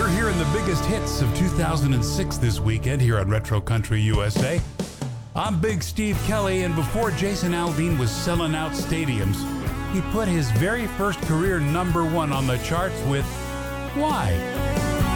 We're hearing the biggest hits of 2006 this weekend here on Retro Country USA. I'm Big Steve Kelly, and before Jason Aldean was selling out stadiums, he put his very first career #1 on the charts with Why?